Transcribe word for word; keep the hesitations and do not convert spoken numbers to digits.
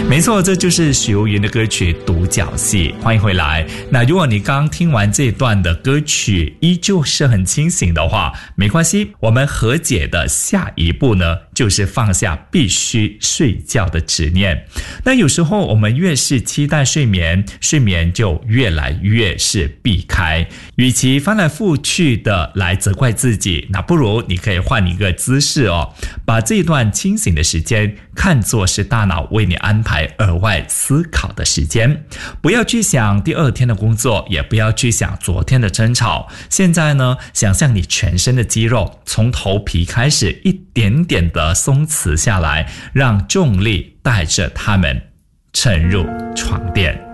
没错，这就是许茹芸的歌曲《独角戏》。欢迎回来。那如果你刚听完这段的歌曲依旧是很清醒的话，没关系，我们和解的下一步呢，就是放下必须睡觉的执念。那有时候我们越是期待睡眠，睡眠就越来越是避开。与其翻来覆去的来责怪自己，那不如你可以换一个姿势哦，把这段清醒的时间看作是大脑为你安排额外思考的时间。不要去想第二天的工作，也不要去想昨天的争吵。现在呢，想象你全身的肌肉从头皮开始一点点的松弛下来，让重力带着它们沉入床垫。